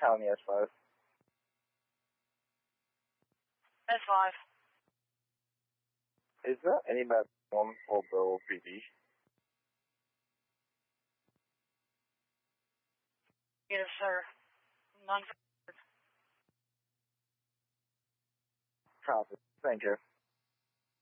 County S5. S5. Is there anybody on for Bill PD? Yes, sir. None. Copy. Thank you.